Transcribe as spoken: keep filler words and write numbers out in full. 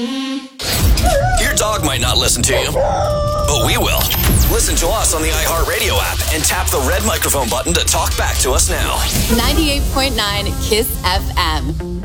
Your dog might not listen to you, but we will. Listen to us on the iHeartRadio app and tap the red microphone button to talk back to us now. ninety-eight point nine KISS F M.